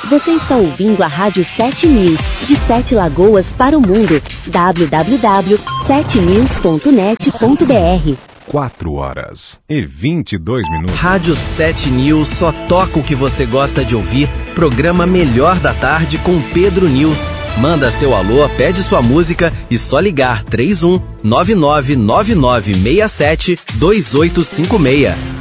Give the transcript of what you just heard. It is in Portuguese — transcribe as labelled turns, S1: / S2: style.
S1: Você está ouvindo a Rádio 7 News, de 7 Lagoas para o mundo. www.7news.net.br
S2: 4h22.
S3: Rádio 7 News só toca o que você gosta de ouvir. Programa Melhor da Tarde com Pedro News. Manda seu alô, pede sua música e só ligar 31 999967 2856.